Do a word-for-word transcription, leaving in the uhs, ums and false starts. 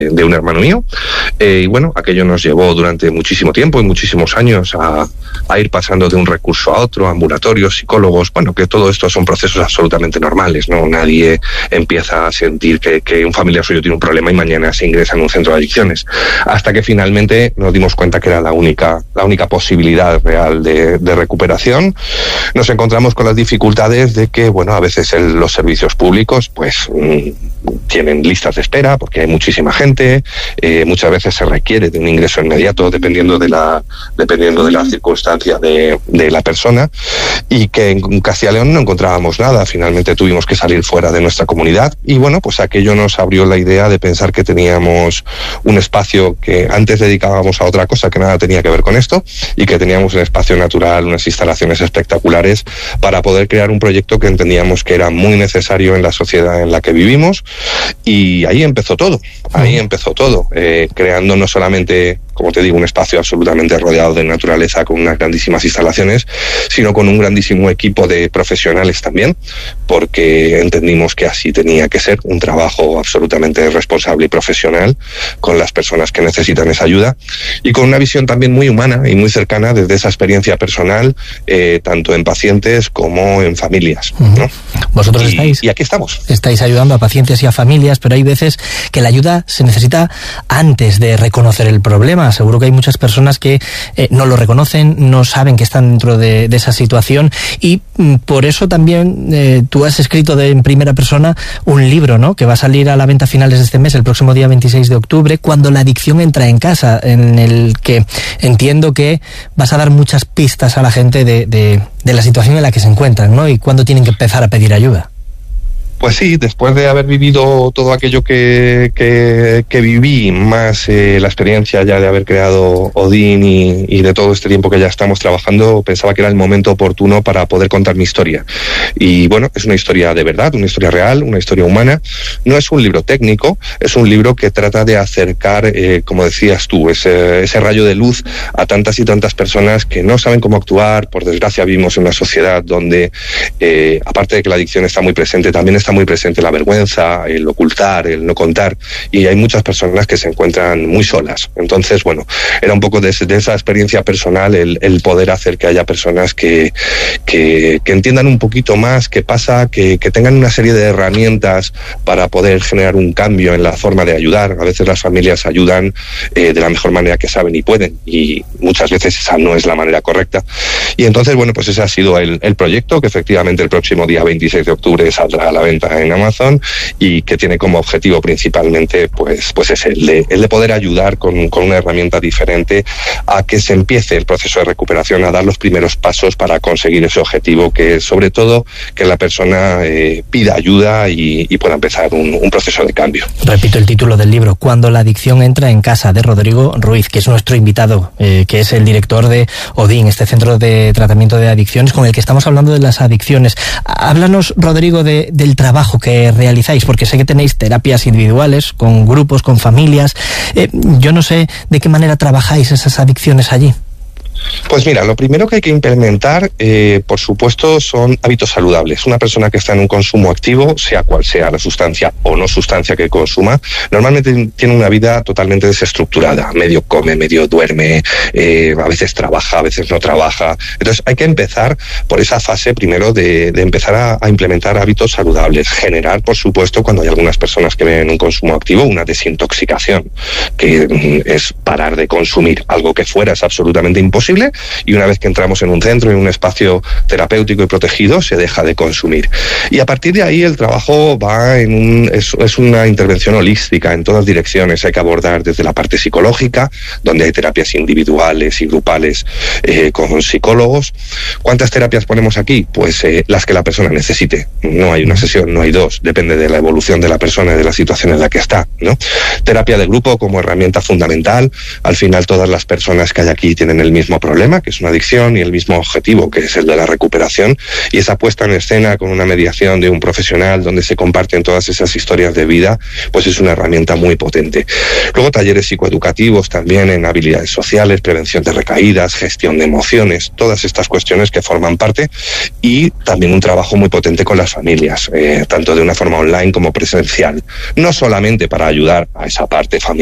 de un hermano mío, eh, y bueno, aquello nos llevó durante muchísimo tiempo y muchísimos años a, a ir pasando de un recurso a otro, ambulatorios, psicólogos, bueno, que todo esto son procesos absolutamente normales, ¿no? Nadie empieza a sentir que, que un familiar suyo tiene un problema y mañana se ingresa en un centro de adicciones, hasta que finalmente nos dimos cuenta que era la única, la única posibilidad real de, de recuperación. Nos encontramos con las dificultades de que, bueno, a veces el, los servicios públicos, pues, mmm, tienen listas de espera porque hay muchísima gente, eh, muchas veces se requiere de un ingreso inmediato dependiendo de la dependiendo de la circunstancia de, de la persona, y que en Castilla y León no encontrábamos nada. Finalmente tuvimos que salir fuera de nuestra comunidad y bueno, pues aquello nos abrió la idea de pensar que teníamos un espacio que antes dedicábamos a otra cosa que nada tenía que ver con esto, y que teníamos un espacio natural, unas instalaciones espectaculares para poder crear un proyecto que entendíamos que era muy necesario en la sociedad en la que vivimos. Y ahí empezó todo, ahí empezó todo, eh, creando no solamente, como te digo, un espacio absolutamente rodeado de naturaleza con unas grandísimas instalaciones, sino con un grandísimo equipo de profesionales también, porque entendimos que así tenía que ser, un trabajo absolutamente responsable y profesional con las personas que necesitan esa ayuda, y con una visión también muy humana y muy cercana desde esa experiencia personal, eh, tanto en pacientes como en familias, ¿no? Vosotros y, estáis... Y aquí estamos. Estáis ayudando a pacientes y a familias, pero hay veces que la ayuda se necesita antes de reconocer el problema. Seguro que hay muchas personas que eh, no lo reconocen, no saben que están dentro de, de esa situación, y mm, por eso también eh, tú has escrito de, en primera persona un libro, ¿no?, que va a salir a la venta a finales de este mes, el próximo día veintiséis de octubre, Cuando la adicción entra en casa, en el que entiendo que vas a dar muchas pistas a la gente de, de, de la situación en la que se encuentran, ¿no?, y cuándo tienen que empezar a pedir ayuda. Pues sí, después de haber vivido todo aquello que, que, que viví, más eh, la experiencia ya de haber creado Odin y, y de todo este tiempo que ya estamos trabajando, pensaba que era el momento oportuno para poder contar mi historia. Y bueno, es una historia de verdad, una historia real, una historia humana. No es un libro técnico, es un libro que trata de acercar, eh, como decías tú, ese, ese rayo de luz a tantas y tantas personas que no saben cómo actuar. Por desgracia vivimos en una sociedad donde, eh, aparte de que la adicción está muy presente, también está muy presente la vergüenza, el ocultar, el no contar, y hay muchas personas que se encuentran muy solas. Entonces, bueno, era un poco de, de esa experiencia personal el, el poder hacer que haya personas que, que, que entiendan un poquito más qué pasa, que, que tengan una serie de herramientas para poder generar un cambio en la forma de ayudar. A veces las familias ayudan eh, de la mejor manera que saben y pueden, y muchas veces esa no es la manera correcta. Y entonces, bueno, pues ese ha sido el, el proyecto, que efectivamente el próximo día veintiséis de octubre saldrá a la venta en Amazon, y que tiene como objetivo principalmente pues, pues es el de, el de poder ayudar con, con una herramienta diferente a que se empiece el proceso de recuperación, a dar los primeros pasos para conseguir ese objetivo, que es sobre todo que la persona eh, pida ayuda y, y pueda empezar un, un proceso de cambio. Repito el título del libro, Cuando la adicción entra en casa, de Rodrigo Ruiz, que es nuestro invitado, eh, que es el director de Odin, este centro de tratamiento de adicciones con el que estamos hablando de las adicciones. Háblanos, Rodrigo, de, del trabajo que realizáis, porque sé que tenéis terapias individuales, con grupos, con familias. Eh, yo no sé de qué manera trabajáis esas adicciones allí. Pues mira, lo primero que hay que implementar, eh, por supuesto, son hábitos saludables. Una persona que está en un consumo activo, sea cual sea la sustancia o no sustancia que consuma, normalmente tiene una vida totalmente desestructurada. Medio come, medio duerme, eh, a veces trabaja, a veces no trabaja. Entonces hay que empezar por esa fase primero de, de empezar a, a implementar hábitos saludables. Generar, por supuesto, cuando hay algunas personas que ven un consumo activo, una desintoxicación, que mm, es parar de consumir. Algo que fuera es absolutamente imposible, y una vez que entramos en un centro, en un espacio terapéutico y protegido, se deja de consumir. Y a partir de ahí el trabajo va en un, es, es una intervención holística en todas direcciones. Hay que abordar desde la parte psicológica, donde hay terapias individuales y grupales eh, con psicólogos. ¿Cuántas terapias ponemos aquí? Pues eh, las que la persona necesite. No hay una sesión, no hay dos, depende de la evolución de la persona y de la situación en la que está, ¿no? Terapia de grupo como herramienta fundamental. Al final todas las personas que hay aquí tienen el mismo problema, que es una adicción, y el mismo objetivo, que es el de la recuperación, y esa puesta en escena con una mediación de un profesional donde se comparten todas esas historias de vida, pues es una herramienta muy potente. Luego talleres psicoeducativos también en habilidades sociales, prevención de recaídas, gestión de emociones, todas estas cuestiones que forman parte, y también un trabajo muy potente con las familias, eh, tanto de una forma online como presencial, no solamente para ayudar a esa parte familiar,